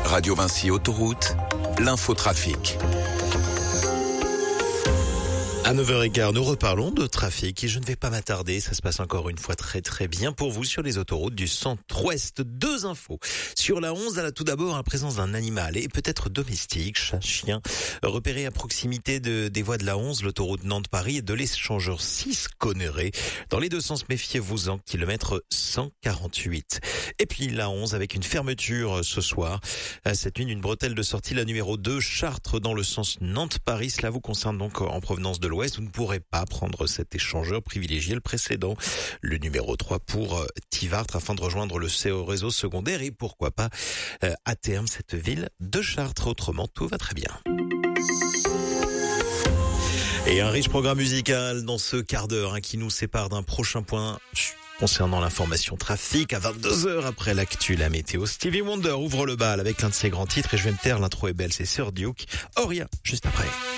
Radio Vinci Autoroute, l'infotrafic. À 9h15, nous reparlons de trafic et je ne vais pas m'attarder, ça se passe encore une fois très très bien pour vous sur les autoroutes du centre-ouest. 2 infos. Sur la 11, elle a tout d'abord la présence d'un animal et peut-être domestique, chat, chien, repéré à proximité des voies de la 11, l'autoroute Nantes-Paris et de l'échangeur 6 Conneré. Dans les deux sens, méfiez-vous-en, kilomètre 148. Et puis la 11 avec une fermeture ce soir. Cette nuit, une bretelle de sortie, la numéro 2, Chartres dans le sens Nantes-Paris. Cela vous concerne donc en provenance de l'ouest. Vous ne pourrez pas prendre cet échangeur, privilégiez le précédent, le numéro 3 pour Tivartre afin de rejoindre le réseau secondaire et pourquoi pas à terme cette ville de Chartres. Autrement, tout va très bien. Et un riche programme musical dans ce quart d'heure qui nous sépare d'un prochain point concernant l'information trafic à 22h après l'actu, la météo. Stevie Wonder ouvre le bal avec l'un de ses grands titres et je vais me taire, l'intro est belle, c'est Sir Duke. Auria, juste après.